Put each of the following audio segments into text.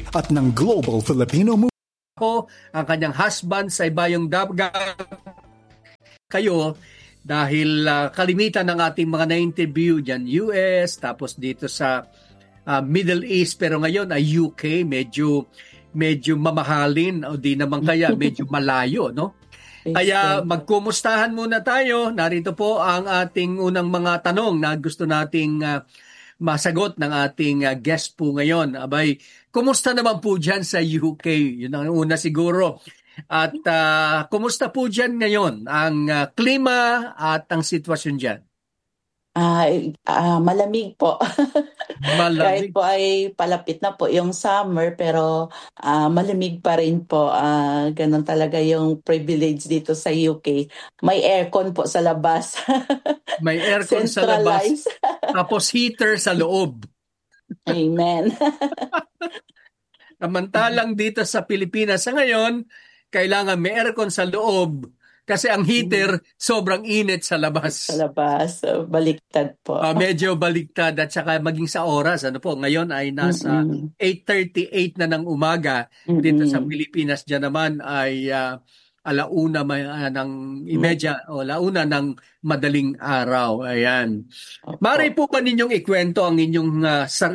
at ng Global Filipino Movement. Ako, ang kanyang husband sa ibayong dagat kayo dahil kalimitan ng ating mga na-interview dyan US, tapos dito sa Middle East, pero ngayon ay UK, medyo mamahalin o di naman kaya medyo malayo, no? Kaya magkumustahan muna tayo. Narito po ang ating unang mga tanong na gusto nating masagot ng ating guest po ngayon. Abay, kumusta naman po dyan sa UK? Yun ang una siguro. At kumusta po dyan ngayon ang klima at ang sitwasyon dyan? Malamig po. Kahit Malamig. po ay palapit na po yung summer, pero malamig pa rin po. Ganun talaga yung privilege dito sa UK. May aircon po sa labas. May aircon sa labas. Centralized. Tapos heater sa loob. Amen. Samantalang dito sa Pilipinas sa ngayon, kailangan may aircon sa loob kasi ang heater sobrang init sa labas. Sa labas, baliktad po. Medyo baliktad at saka maging sa oras. Ano po, ngayon ay nasa 8:38 na ng umaga dito sa Pilipinas. Diyan naman ay alauna ng imedya o alauna ng madaling araw. Ayan. Mari po ba ninyong ikwento ang inyong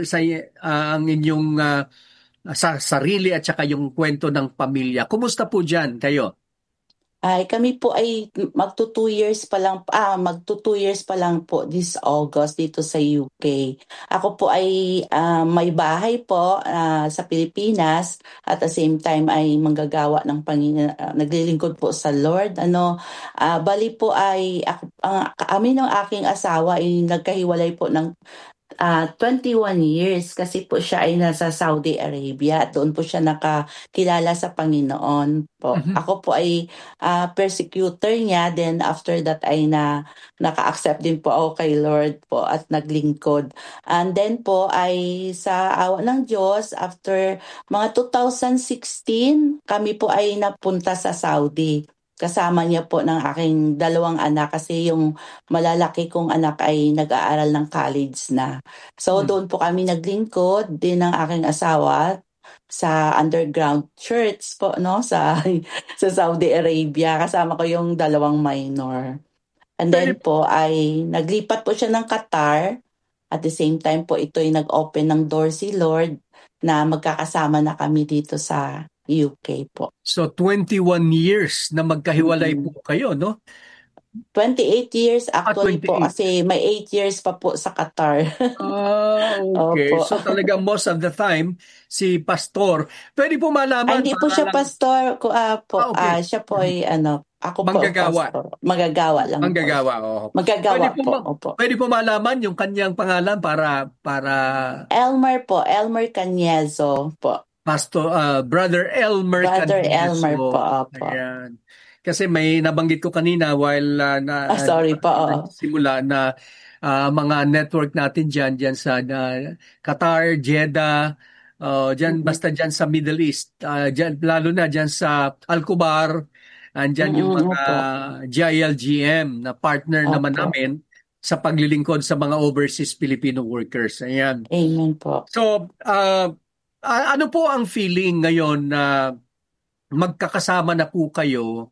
sa sarili at saka yung kwento ng pamilya? Kumusta po diyan kayo? Kami po ay magto 2 years pa lang po this August dito sa UK. Ako po ay may bahay po sa Pilipinas at the same time ay manggagawa ng naglilingkod po sa Lord. Bali po ay kami ng aking asawa ay nagkahiwalay po ng 21 years kasi po siya ay nasa Saudi Arabia. Doon po siya nakakilala sa Panginoon po. Ako po ay persecutor niya. Then after that ay naka-accept din po ako kay Lord po at naglingkod. And then po ay sa awa ng Diyos, after mga 2016, kami po ay napunta sa Saudi. Kasama niya po ng aking 2 anak kasi yung malalaki kong anak ay nag-aaral ng college na. So doon po kami naglingkod din ng aking asawa sa underground church po sa Saudi Arabia. Kasama ko yung 2 minor. And then po ay naglipat po siya ng Qatar. At the same time po ito ay nag-open ng door si Lord na magkakasama na kami dito sa UK po. So 21 years na magkahiwalay po kayo, no? 28 years actually 28. po kasi may 8 years pa po sa Qatar. Okay. Opo. So talaga most of the time si pastor. Pwede po malaman. Hindi po siya pastor ko okay. Siya po ay ako manggagawa. po pastor. Manggagawa lang. Manggagawa, Manggagawa Pwede po malaman yung kanyang pangalan para Elmer po, Elmer Caniezo po. Pastor Brother Elmer Elmer po. Ayan. Kasi may nabanggit ko kanina while sorry po. Simula na mga network natin diyan sa Qatar, Jeddah, basta diyan sa Middle East, diyan, lalo na diyan sa Al-Kubar, andyan yung mga GILGM na partner naman namin sa paglilingkod sa mga overseas Filipino workers. Ayan. Amen po. So, ano po ang feeling ngayon na magkakasama na po kayo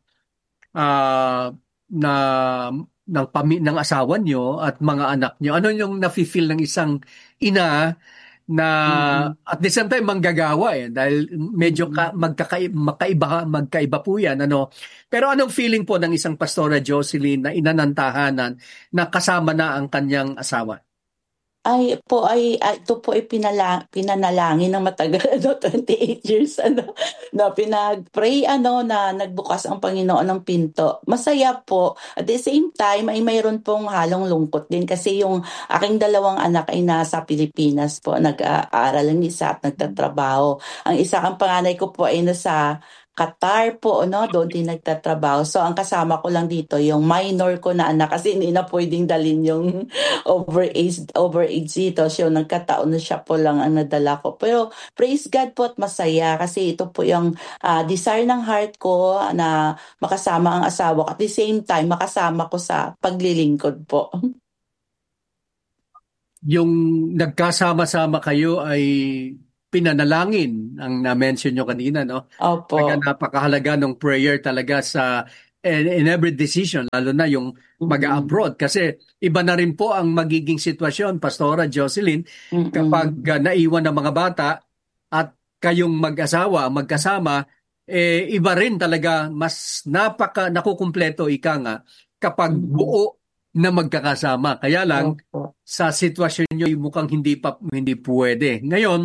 ng asawa nyo at mga anak nyo? Ano yung nafe-feel ng isang ina na at the same time manggagawa dahil medyo magkaiba po yan, pero anong feeling po ng isang Pastora Jocelyn na ina ng tahanan na kasama na ang kanyang asawa? Ito po ay pinanalangin ng matagal 28 years na pinag-pray na nagbukas ang Panginoon ng pinto. Masaya po. At the same time ay mayroon pong halong lungkot din kasi yung aking 2 anak ay nasa Pilipinas po, nag-aaral ang isa at nagtatrabaho. Ang isa, ang panganay ko po ay nasa Qatar po, doon din nagtatrabaho. So, ang kasama ko lang dito, yung minor ko na anak, kasi hindi na pwedeng dalhin yung overage dito. So, nagkataon na siya po lang ang nadala ko. Pero, praise God po at masaya kasi ito po yung desire ng heart ko na makasama ang asawa ko. At the same time, makasama ko sa paglilingkod po. Yung nagkasama-sama kayo ay pinanalangin ang na-mention nyo kanina, no? Opo. Talaga napakahalaga ng prayer talaga sa in every decision, lalo na yung mag-abroad. Kasi iba na rin po ang magiging sitwasyon, Pastora Jocelyn, kapag naiwan ng mga bata at kayong mag-asawa, magkasama, iba rin talaga, mas nakukumpleto ika nga kapag buo na magkakasama. Kaya lang, Opo. sa sitwasyon nyo, mukhang hindi pwede. Ngayon,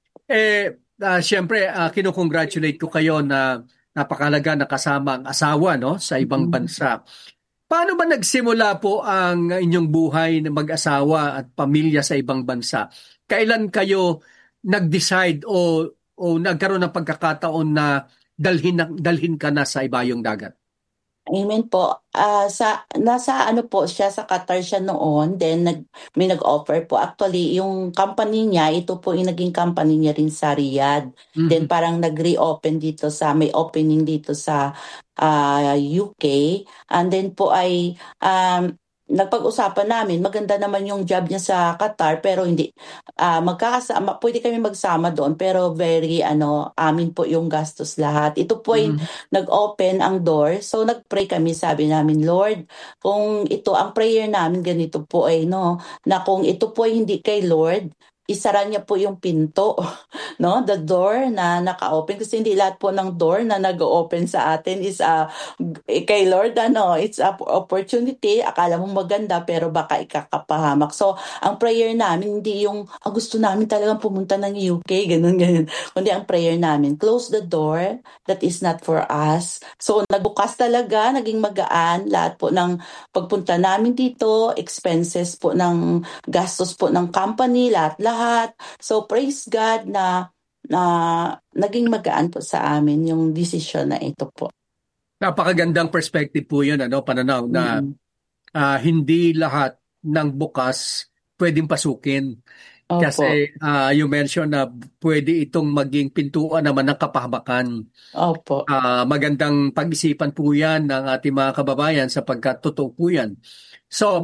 siyempre, kinukongratulate ko kayo na napakalaga na kasama ang asawa, no, sa ibang bansa. Paano ba nagsimula po ang inyong buhay na mag-asawa at pamilya sa ibang bansa? Kailan kayo nag-decide o nagkaroon ng pagkakataon na dalhin ka na sa ibayong dagat? Amen po. Nasa ano po siya, sa Qatar siya noon, then may nag-offer po. Actually, yung company niya, ito po yung naging company niya rin sa Riyadh. Then parang nag-reopen dito may opening dito sa UK. And then po ay nagpag-usapan namin, maganda naman yung job niya sa Qatar, pero hindi magkakasama, pwede kami magsama doon, pero very amin po yung gastos lahat. Ito po ay nag-open ang door, so nag-pray kami, sabi namin, Lord, kung ito ang prayer namin, ganito po ay na kung ito po ay hindi kay Lord, isara niya po yung pinto, no? The door na naka-open, kasi hindi lahat po ng door na nag-open sa atin is kay Lord, it's a opportunity. Akala mo maganda pero baka ikakapahamak. So, ang prayer namin, hindi yung gusto namin talagang pumunta ng UK, ganun. Kundi ang prayer namin, close the door that is not for us. So, nagbukas talaga, naging magaan lahat po ng pagpunta namin dito, expenses po ng gastos po ng company, lahat. So, praise God na naging magaan po sa amin yung decision na ito po. Napakagandang perspective po yun, pananaw na hindi lahat ng bukas pwedeng pasukin. Opo. Kasi you mentioned na pwede itong maging pintuan naman ng kapahamakan. Opo. Magandang pag-isipan po yan ng ating mga kababayan sapagkat totoo po yan. So,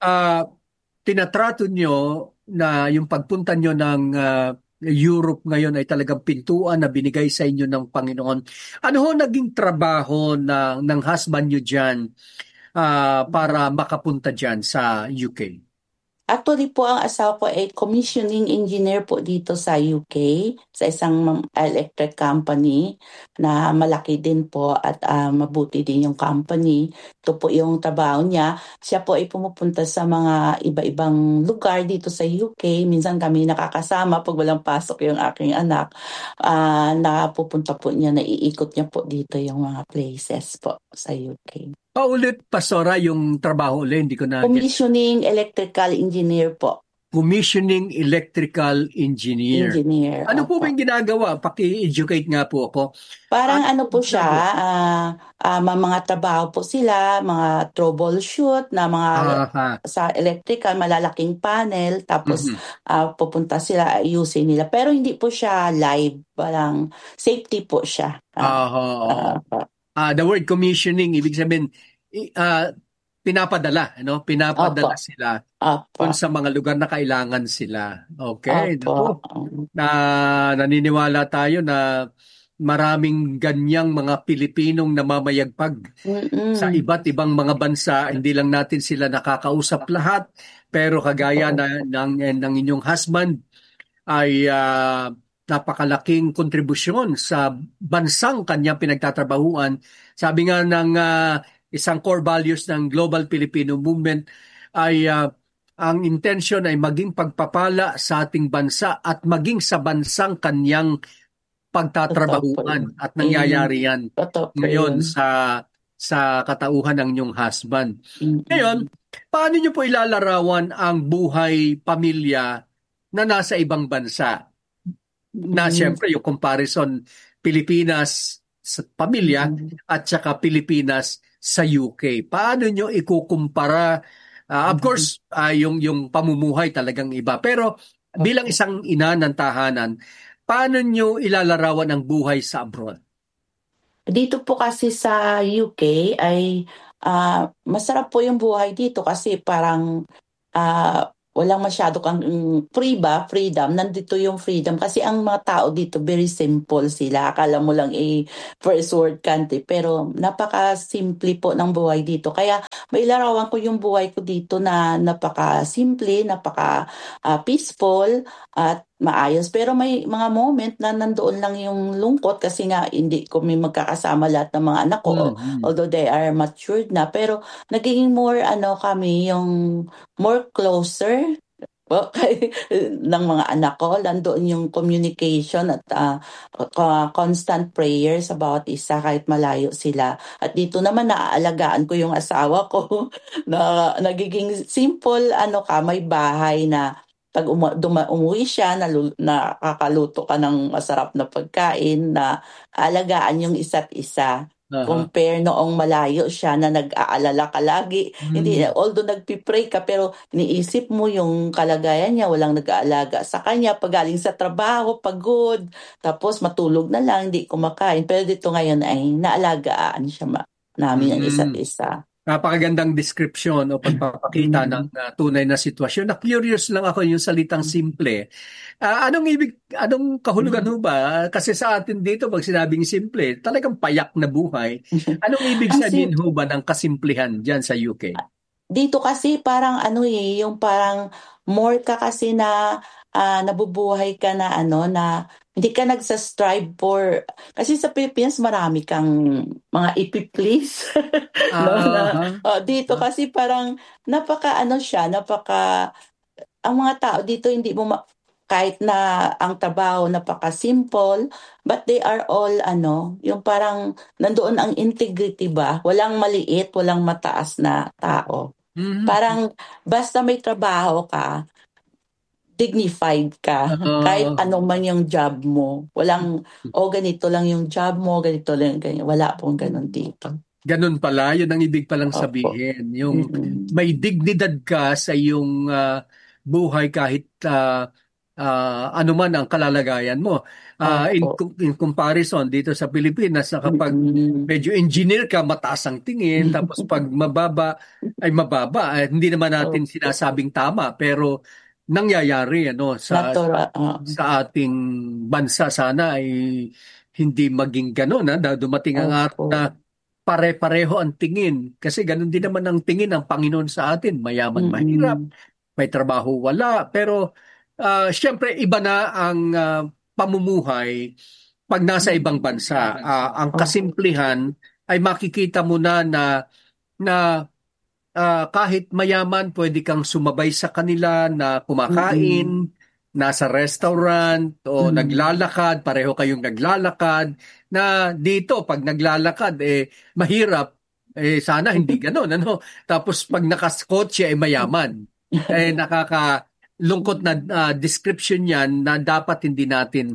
tinatrato nyo na yung pagpunta nyo ng Europe ngayon ay talagang pintuan na binigay sa inyo ng Panginoon. Ano ho naging trabaho ng husband nyo dyan para makapunta dyan sa UK? Actually po, ang asawa ko ay commissioning engineer po dito sa UK, sa isang electric company na malaki din po at mabuti din yung company. Ito po yung trabaho niya. Siya po ay pumupunta sa mga iba-ibang lugar dito sa UK. Minsan kami nakakasama pag walang pasok yung aking anak. Napupunta po niya, naiikot niya po dito yung mga places po sa UK. Paulit, Pastora, yung trabaho ulit, hindi ko na... Commissioning electrical engineer po. Commissioning electrical engineer. Ano po ba yung ginagawa? Paki-educate nga po ako. Parang po siya, mga trabaho po sila, mga troubleshoot na mga sa electrical, malalaking panel, tapos pupunta sila, ayusin nila. Pero hindi po siya live, parang safety po siya. The word commissioning, ibig sabihin, pinapadala, Pinapadala sila kung sa mga lugar na kailangan sila. Okay. Naniniwala tayo na maraming ganyang mga Pilipinong namamayagpag sa iba't ibang mga bansa. Hindi lang natin sila nakakausap lahat, pero kagaya ng inyong husband ay napakalaking kontribusyon sa bansang kanyang pinagtatrabahuan. Sabi nga ng isang core values ng Global Filipino Movement ay ang intention ay maging pagpapala sa ating bansa at maging sa bansang kanyang pagtatrabahuan at nangyayari yan ngayon sa katauhan ng inyong husband. Ngayon, paano nyo po ilalarawan ang buhay pamilya na nasa ibang bansa? Na siyempre yung comparison Pilipinas sa pamilya at saka Pilipinas sa UK. Paano nyo ikukumpara? Of course, yung pamumuhay talagang iba. Pero bilang isang ina ng tahanan, paano nyo ilalarawan ang buhay sa abroad? Dito po kasi sa UK ay masarap po yung buhay dito kasi parang walang masyado kang freedom, nandito yung freedom. Kasi ang mga tao dito, very simple sila. Akala mo lang first world country, pero napaka-simple po ng buhay dito. Kaya may larawan ko yung buhay ko dito na napaka-simple, napaka-peaceful, at maayos. Pero may mga moment na nandoon lang yung lungkot kasi nga hindi ko may magkakasama lahat ng mga anak ko, Mm-hmm. although they are matured na. Pero nagiging more kami yung more closer po ng mga anak ko. Nandoon yung communication at constant prayer sa bawat isa kahit malayo sila. At dito naman naaalagaan ko yung asawa ko na nagiging simple may bahay na pag umuwi siya, nakakaluto ka ng masarap na pagkain na alagaan yung isa't isa. Aha. Compare noong malayo siya na nag-aalala ka lagi. Hindi, Mm. although nagpipray ka, pero iniisip mo yung kalagayan niya, walang nag-aalaga sa kanya, pagaling sa trabaho, pagod, tapos matulog na lang, hindi kumakain. Pero dito ngayon ay naalagaan siya namin ang isa't Mm. isa. Napakagandang description o pagpapakita ng tunay na sitwasyon. Na-curious lang ako yung salitang simple. Anong kahulugan ho ba? Kasi sa atin dito, pag sinabing simple, talagang payak na buhay. Anong ibig Ang sabihin ho ba ng kasimplihan dyan sa UK? Dito kasi parang yung parang more ka kasi na nabubuhay ka na na hindi ka nagsa-strive for, kasi sa Pilipinas marami kang mga ipi-please. No, Aha. dito kasi parang ang mga tao dito hindi mo kahit na ang trabaho napaka-simple, but they are all yung parang nandoon ang integrity ba? Walang maliit, walang mataas na tao. Mhm. Parang basta may trabaho ka, dignified ka. Kahit Oo. anong man yung job mo. Walang, ganito lang yung job mo, ganito lang, ganyan. Wala pong ganun dito. Ganun pala, yun ang ibig palang Opo. sabihin. Yung Mm-mm. may dignidad ka sa iyong buhay kahit ano man ang kalalagayan mo. Opo. In comparison dito sa Pilipinas na kapag Mm-mm. medyo engineer ka, mataas ang tingin, tapos pag mababa ay mababa. Hindi naman natin Opo. sinasabing tama, pero nangyayari Natural. sa ating bansa sana ay hindi maging gano'n. Dumating ang araw na Opo. pare-pareho ang tingin. Kasi ganun din naman ang tingin ng Panginoon sa atin. Mayaman, mahirap. Mm-mm. May trabaho, wala. Pero syempre, iba na ang pamumuhay pag nasa ibang bansa. Ang Opo. kasimplihan ay makikita mo na kahit mayaman, pwede kang sumabay sa kanila na Mm-mm. kumakain, nasa restaurant o Mm. naglalakad, pareho kayong naglalakad, na dito pag naglalakad mahirap, sana hindi ganoon ano. Tapos pag nakakotse ay mayaman. Nakakalungkot na description 'yan na dapat hindi natin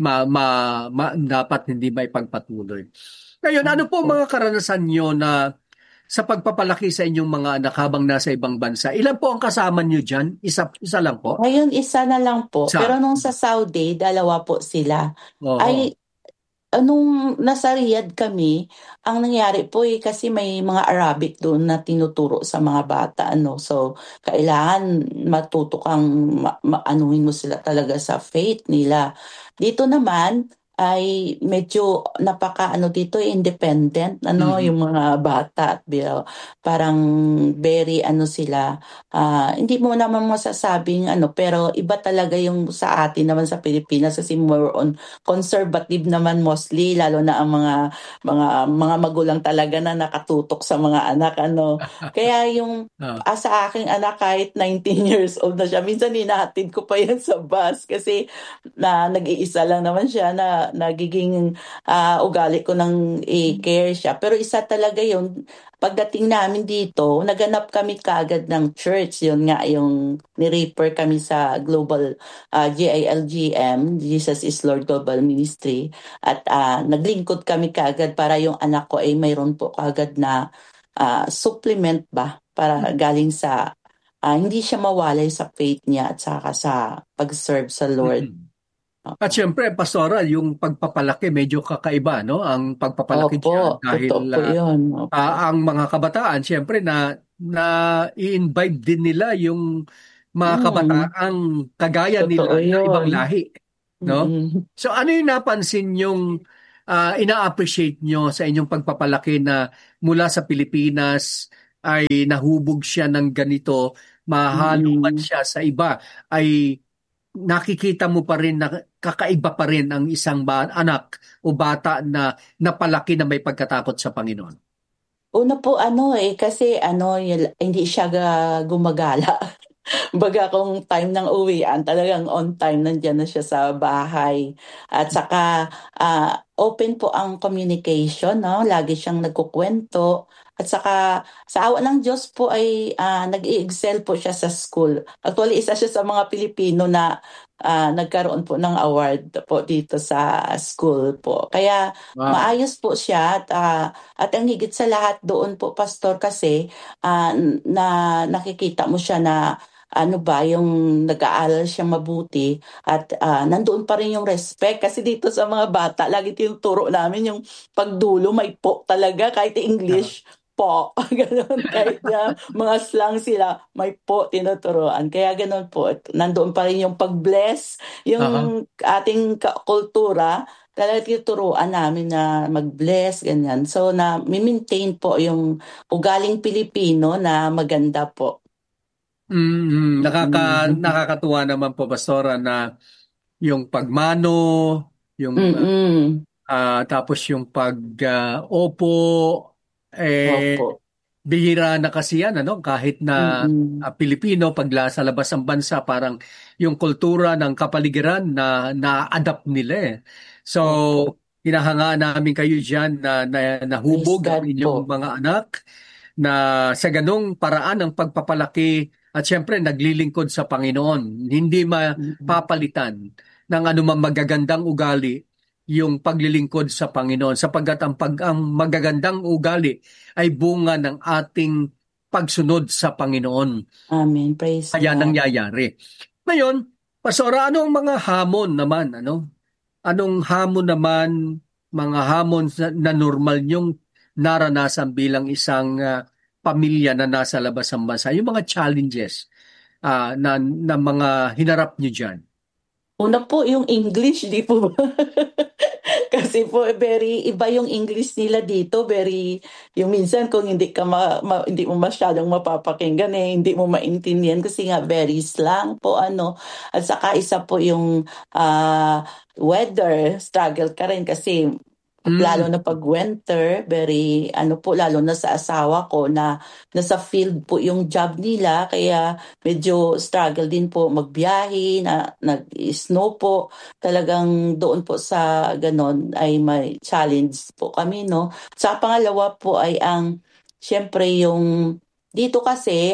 dapat hindi maipagpatuloy. Ngayon, ano po Opo. mga karanasan nyo na sa pagpapalaki sa inyong mga anak habang nasa ibang bansa? Ilan po ang kasama nyo dyan? Isa lang po? Ngayon, isa na lang po. Pero Isa. nung sa Saudi, dalawa po sila. Oo. Ay, nung nasa Riyadh kami, ang nangyari po kasi may mga Arabic doon na tinuturo sa mga bata. So, kailangan matuto kang maanuhin mo sila talaga sa faith nila. Dito naman, ay medyo dito independent Mhm. yung mga bata at parang very sila, hindi mo naman masasabing pero iba talaga yung sa atin naman sa Pilipinas kasi more on conservative naman mostly, lalo na ang mga magulang talaga na nakatutok sa mga anak kaya yung Ah. sa aking anak kahit 19 years old na siya, minsan hinahatid ko pa yan sa bus kasi na nag-iisa lang naman siya na nagiging ugali ko ng i-care siya, pero isa talaga yun. Pagdating namin dito, naganap kami kaagad ng church. Yun nga, yung ni-refer kami sa Global GILGM, Jesus is Lord Global Ministry. At naglingkod kami kaagad para yung anak ko ay mayroon po kaagad na supplement ba? Para galing sa, hindi siya mawalay sa faith niya at saka sa pag-serve sa Lord. Mhm. At syempre, Pastora, yung pagpapalaki medyo kakaiba, no? Ang pagpapalaki Opo, diyan dahil totoo po yun. Opo. ang mga kabataan syempre na i-invite din nila yung mga Mm, kabataang kagaya totoo nila na ibang yun. lahi, no? Mm. So ano yung napansin yung ina-appreciate nyo sa inyong pagpapalaki na mula sa Pilipinas ay nahubog siya ng ganito, mahalo man Mm. siya sa iba, ay nakikita mo pa rin na kakaiba pa rin ang isang anak o bata na napalaki na may pagkatakot sa Panginoon. Una po ano kasi ano hindi siya gumagala. Baga kung time ng uwian, talagang on time nandiyan na siya sa bahay. At saka open po ang communication, no? Lagi siyang nagkukwento. At saka sa awa ng Diyos po ay nag-i-excel po siya sa school. Actually, isa siya sa mga Pilipino na nagkaroon po ng award po dito sa school po. Kaya Wow. maayos po siya at ang higit sa lahat doon po, Pastor, kasi na nakikita mo siya na ano ba, yung nag-aaral siya mabuti at nandoon pa rin yung respect kasi dito sa mga bata, lagi tinuturo namin yung pagdulo, may po talaga kahit English, po. Ganon, kahit mga slang sila, may po tinuturoan. Kaya ganon po, nandoon pa rin yung pag-bless, Aha. yung ating kultura, talaga tinuturuan namin na mag-bless, ganyan. So, na-maintain po yung ugaling Pilipino na maganda po. Mm, Mm. nakakatuwa naman po, Pastora, na yung pagmano, yung Mm. tapos yung opo, Opo. bihira na kasi yan, ano? Kahit na Mm. Pilipino, sa labas ng bansa, parang yung kultura ng kapaligiran na na-adapt nila eh. So, Opo. hinahangaan namin kayo dyan na Praise nahubog ang God inyong po. mga anak na sa ganong paraan ng pagpapalaki at syempre naglilingkod sa Panginoon. Hindi Mm. mapapalitan ng anumang magagandang ugali yung paglilingkod sa Panginoon sapagkat ang magagandang ugali ay bunga ng ating pagsunod sa Panginoon. Amen. Praise Kaya God. nangyayari. Ngayon, Pastora, anong mga hamon naman? Anong hamon naman, mga hamon na normal niyong naranasan bilang isang pamilya na nasa labas ng bansa? Yung mga challenges na mga hinarap niyo dyan. Una po yung English, di po ba? Kasi po very iba yung English nila dito, very yung minsan kung hindi ka hindi mo masyadong mapapakinggan hindi mo maintindihan kasi nga very slang po ano. At saka isa po yung weather, struggle ka rin kasi lalo Mm, na pag winter, very ano po, lalo na sa asawa ko na nasa field po yung job nila, kaya medyo struggle din po magbiyahe, na nag-snow po. Talagang doon po sa ganon ay may challenge po kami, no? Sa pangalawa po ay syempre yung dito kasi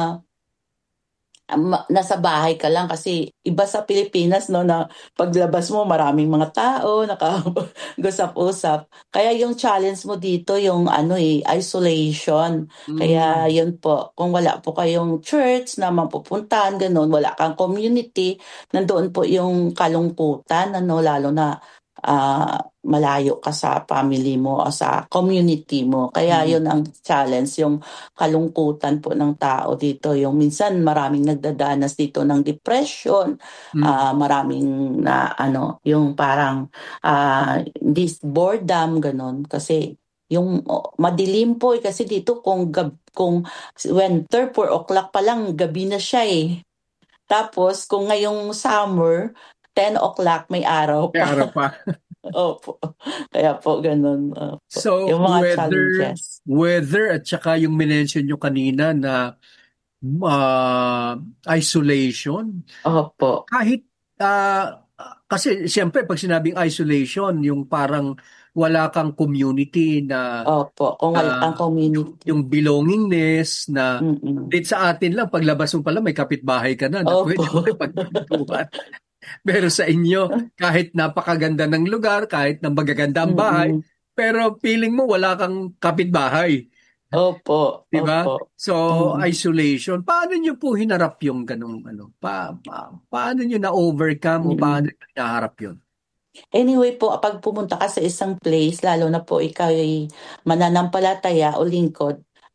nasa bahay ka lang kasi iba sa Pilipinas, no, na paglabas mo maraming mga tao nakagusap-usap. Kaya yung challenge mo dito yung isolation. Kaya mm, yun po, kung wala po kayong church na mapupuntahan ganun, wala kang community, nandoon po yung kalungkutan, ano, lalo na malayo ka sa family mo o sa community mo. Kaya mm, yun ang challenge, yung kalungkutan po ng tao dito. Yung minsan maraming nagdadanas dito ng depression, mm. maraming na yung parang this boredom ganon kasi yung madilim po kasi dito kung winter 4 o'clock pa lang gabi na siya eh. Tapos kung ngayong summer 10 o'clock may araw May pa. araw pa. Opo. Kaya po ganun. Opo. So, Yung mga challenges. weather at saka yung minention nyo kanina na ah, isolation, Opo. kahit kasi siyempre pag sinabing isolation, yung parang wala kang community na Opo. Kung wala kang ah, community. yung belongingness na Mm. dito sa atin lang, paglabas mo pala may kapitbahay ka na Opo. pwede mo makipagkwentuhan. Pero sa inyo, kahit napakaganda ng lugar, kahit na magaganda ang bahay, Mm. pero feeling mo wala kang kapitbahay, Opo. 'di ba? Opo. So, Mm. isolation. Paano niyo po hinarap yung ganung paano niyo na-overcome o paano Mm. niyo naharap yun? Anyway po, pag pumunta ka sa isang place, lalo na po ikaw ay mananampalataya o lingkod,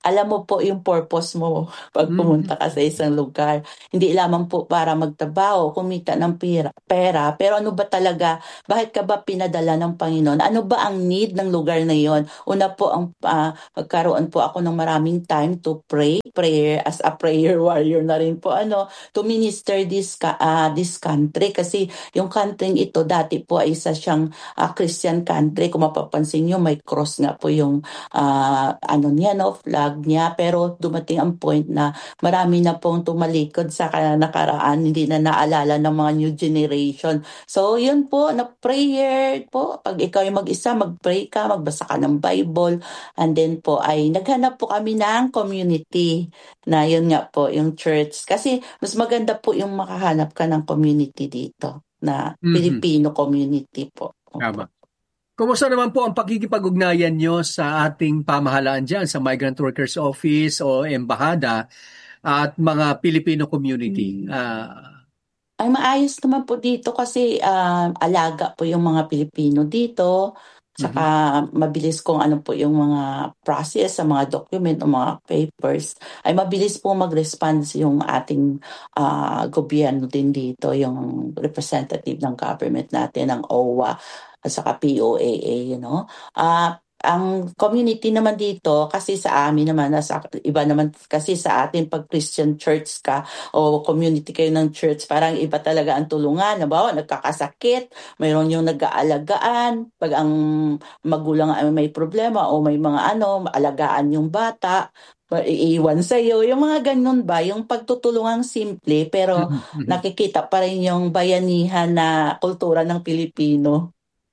alam mo po yung purpose mo pag pumunta ka sa isang lugar. Hindi lamang po para magtrabaho, kumita ng pera, pero ano ba talaga, bakit ka ba pinadala ng Panginoon? Ano ba ang need ng lugar na yon? Una po, magkaroon po ako ng maraming time to prayer as a prayer warrior na rin po, to minister this country. Kasi yung country ito, dati po ay isa siyang Christian country. Kung mapapansin nyo, may cross nga po yung niya, no, flag niya. Pero dumating ang point na marami na pong tumalikod sa nakaraan, hindi na naalala ng mga new generation. So, yun po, na prayer po. Pag ikaw ay mag-isa, mag-pray ka, magbasa ka ng Bible. And then po ay naghanap po kami ng community na yun nga po, yung church. Kasi mas maganda po yung makahanap ka ng community dito na Filipino community po. Tama. Kumusta naman po ang pakikipag-ugnayan nyo sa ating pamahalaan dyan, sa Migrant Workers Office o Embahada at mga Filipino community? Ay maayos naman po dito kasi alaga po yung mga Pilipino dito. Saka mabilis kung ano po yung mga process sa mga document o mga papers. Ay mabilis po mag-respond yung ating gobyerno din dito, yung representative ng government natin, ng OWA at saka POAA, ang community naman dito, kasi sa amin naman, iba naman kasi sa atin pag Christian church ka o community kayo ng church, parang iba talaga ang tulungan. Nabawa, nagkakasakit, mayroon yung nag-aalagaan, pag ang magulang ay may problema o may mga alagaan yung bata, iiwan sa'yo, yung mga ganun ba, yung pagtutulungang simple, pero nakikita pa rin yung bayanihan na kultura ng Pilipino.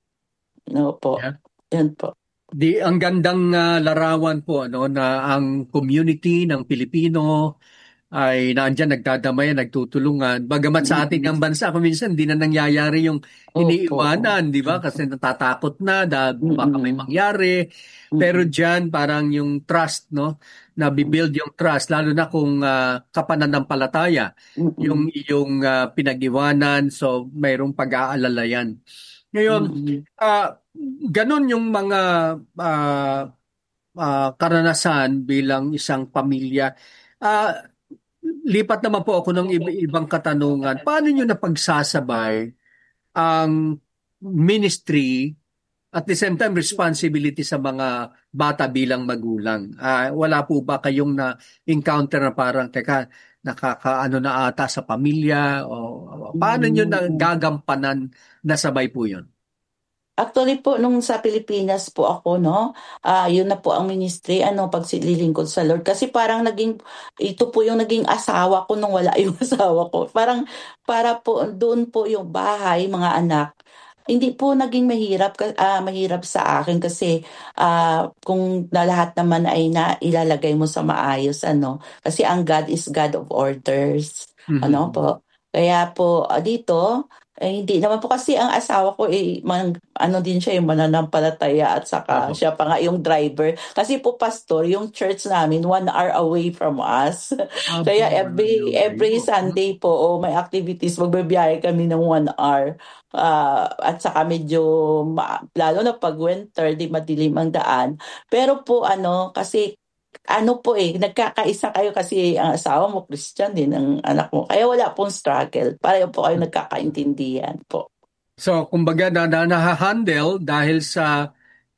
No po. Yeah. Yan po. Ang gandang larawan po na ang community ng Pilipino ay nandiyan, nagdadamayan, nagtutulungan. Bagamat sa ating ang bansa, kung minsan hindi na nangyayari yung iniiwanan, di ba? Kasi natatakot na, baka may mangyari. Pero dyan, parang yung trust, no? Nabibuild yung trust, lalo na kung kapananampalataya, yung pinag-iwanan, so mayroong pag-aalala yan. Ngayon, ganun yung mga karanasan bilang isang pamilya. Lipat naman po ako ng ibang katanungan. Paano nyo napagsasabay ang ministry at the same time responsibility sa mga bata bilang magulang? Wala po ba kayong na-encounter na parang, teka, nakakaano na ata sa pamilya? O paano nyo nagagampanan na sabay po yun? Actually po, nung sa Pilipinas po ako, yun na po ang ministry, paglilingkod sa Lord. Kasi parang ito po yung naging asawa ko nung wala yung asawa ko. Parang, para po, doon po yung bahay, mga anak, hindi po naging mahirap sa akin kasi kung na lahat naman ay ilalagay mo sa maayos, kasi ang God is God of orders. Po. Kaya po dito, hindi naman po kasi ang asawa ko din siya, yung mananampalataya, at saka siya pa nga yung driver. Kasi po pastor, yung church namin 1 hour away from us. Kaya every Sunday po, may activities, magbabiyahe kami ng 1 hour. At saka medyo lalo na pag winter, di madilim ang daan. Pero po kasi nagkakaisa kayo kasi ang asawa mo Christian din, ang anak mo. Kaya wala pong struggle. Pareho po kayo nagkakaintindihan po. So, kumbaga na-handle dahil sa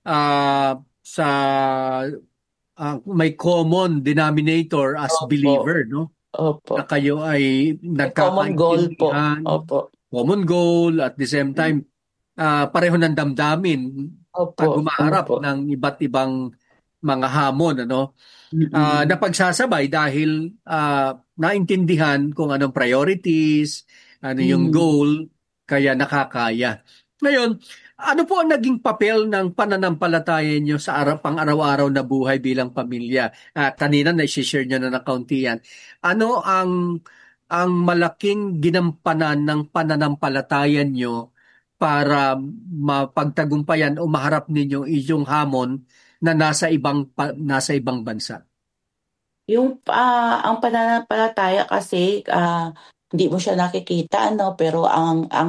may common denominator as believer, no? Opo. Na kayo ay common goal po. nagkakaintindihan. Opo. Common goal, at the same time, pareho ng damdamin pag humaharap ng iba't ibang mga hamon, napagsasabay dahil naintindihan kung anong priorities, ano yung goal, kaya nakakaya. Ngayon, ano po ang naging papel ng pananampalataya niyo sa pang-araw-araw na buhay bilang pamilya? Kanina na-share niyo na ng kaunti yan. Ano ang malaking ginampanan ng pananampalataya niyo para mapagtagumpayan o maharap ninyo iyong hamon na nasa ibang bansa? Yung ang pananampalataya kasi hindi mo siya nakikita, pero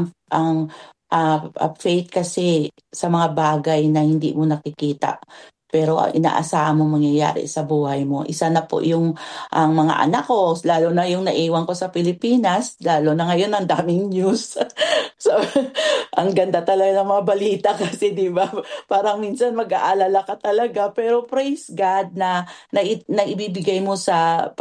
ang faith kasi sa mga bagay na hindi mo nakikita. pero inaasahan mo mangyayari sa buhay mo. Isa na po yung ang mga anak ko, lalo na yung naiwan ko sa Pilipinas, lalo na ngayon ang daming news. So, ang ganda talaga ng mga balita kasi 'di ba? Parang minsan mag-aalala ka talaga pero praise God na ibibigay mo sa